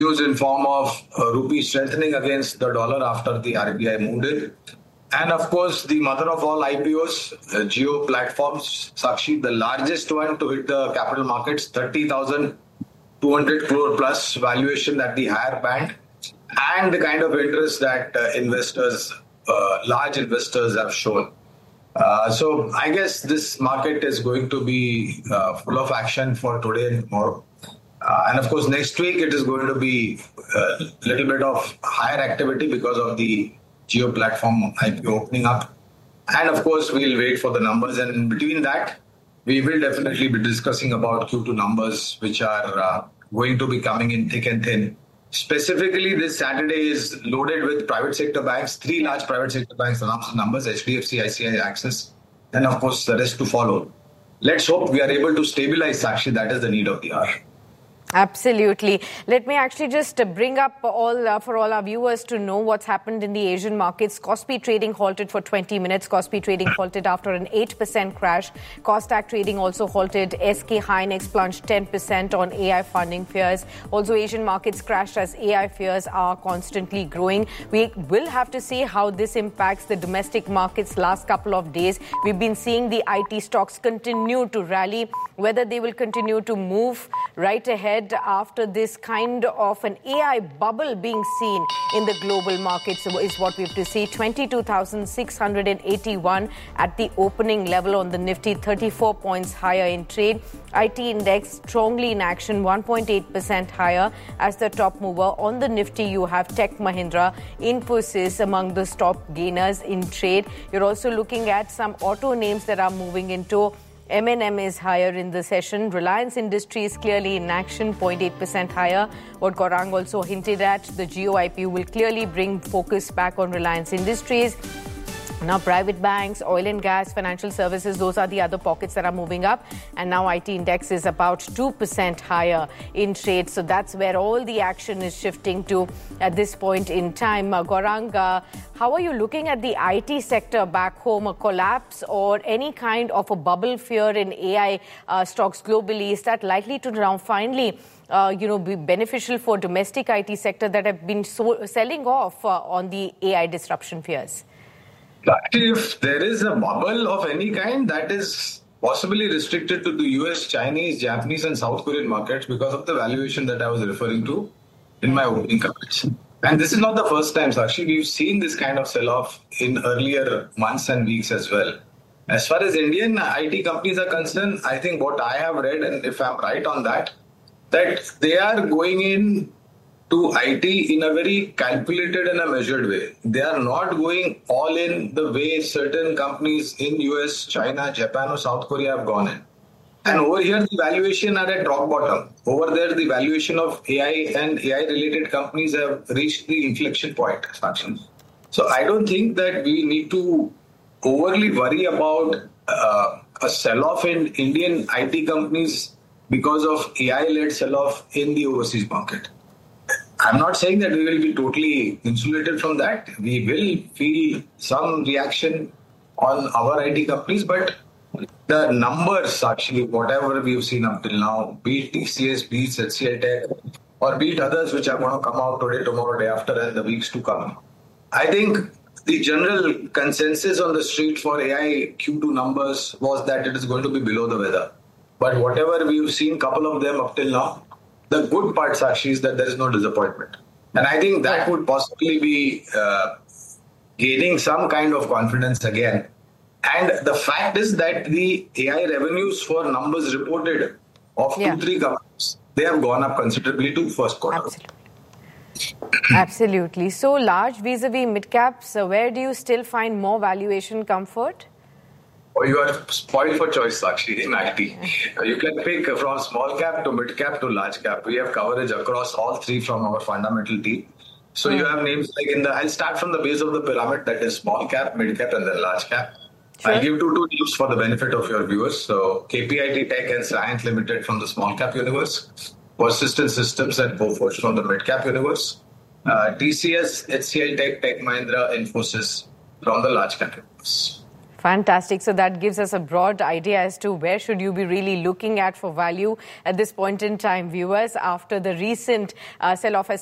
news in form of rupee strengthening against the dollar after the RBI moved in. And of course, the mother of all IPOs, Jio Platforms, Sakshi, the largest one to hit the capital markets, 30,200 crore plus valuation at the higher band, and the kind of interest that large investors have shown. So I guess this market is going to be full of action for today and tomorrow. And of course, next week it is going to be a little bit of higher activity because of the Jio Platform IPO opening up. And of course, we'll wait for the numbers. And in between that, we will definitely be discussing about Q2 numbers, which are going to be coming in thick and thin. Specifically, this Saturday is loaded with private sector banks. 3 large private sector banks announced numbers, HDFC, ICICI, Axis, and of course the rest to follow. Let's hope we are able to stabilize Sakshi. That is the need of the hour. Absolutely. Let me actually just bring up for all our viewers to know what's happened in the Asian markets. Kospi trading halted for 20 minutes. Kospi trading halted after an 8% crash. Kosdaq trading also halted. SK Hynix plunged 10% on AI funding fears. Also, Asian markets crashed as AI fears are constantly growing. We will have to see how this impacts the domestic markets last couple of days. We've been seeing the IT stocks continue to rally. Whether they will continue to move right ahead after this kind of an AI bubble being seen in the global markets is what we have to see. 22,681 at the opening level on the Nifty, 34 points higher in trade. IT index strongly in action, 1.8% higher as the top mover. On the Nifty, you have Tech Mahindra, Infosys among the top gainers in trade. You're also looking at some auto names that are moving into. M&M is higher in the session. Reliance Industries clearly in action, 0.8% higher. What Gaurang also hinted at, the Jio IPO will clearly bring focus back on Reliance Industries. Now, private banks, oil and gas, financial services, those are the other pockets that are moving up. And now IT index is about 2% higher in trade. So that's where all the action is shifting to at this point in time. Gaurang, how are you looking at the IT sector back home? A collapse or any kind of a bubble fear in AI stocks globally? Is that likely to now finally be beneficial for domestic IT sector that have been selling off on the AI disruption fears? If there is a bubble of any kind, that is possibly restricted to the US, Chinese, Japanese and South Korean markets because of the valuation that I was referring to in my opening comments. And this is not the first time, Sakshi. We've seen this kind of sell-off in earlier months and weeks as well. As far as Indian IT companies are concerned, I think what I have read, and if I'm right on that they are going in to IT in a very calculated and a measured way. They are not going all in the way certain companies in US, China, Japan or South Korea have gone in. And over here, the valuation are at rock bottom. Over there, the valuation of AI and AI-related companies have reached the inflection point. So I don't think that we need to overly worry about a sell-off in Indian IT companies because of AI-led sell-off in the overseas market. I'm not saying that we will be totally insulated from that. We will feel some reaction on our IT companies, but the numbers actually, whatever we've seen up till now, be it TCS, be it HCL Tech, or be it others which are going to come out today, tomorrow, day after, and the weeks to come. I think the general consensus on the street for AI Q2 numbers was that it is going to be below the weather. But whatever we've seen, couple of them up till now, the good part, Sakshi, is that there is no disappointment. And I think that would possibly be gaining some kind of confidence again. And the fact is that the AI revenues for numbers reported of 2-3 companies, they have gone up considerably to first quarter. Absolutely. So large vis-a-vis mid-caps, where do you still find more valuation comfort? Oh, you are spoiled for choice, Sakshi, in IT. You can pick from small cap to mid cap to large cap. We have coverage across all three from our fundamental team. So you have names like I'll start from the base of the pyramid, that is small cap, mid cap and then large cap. Sure. I'll give two names for the benefit of your viewers. So KPIT Tech and Cyient Limited from the small cap universe. Persistent Systems and Coforge from the mid cap universe. TCS, HCL Tech, Tech Mahindra, Infosys from the large cap universe. Fantastic. So that gives us a broad idea as to where should you be really looking at for value at this point in time, viewers, after the recent sell-off has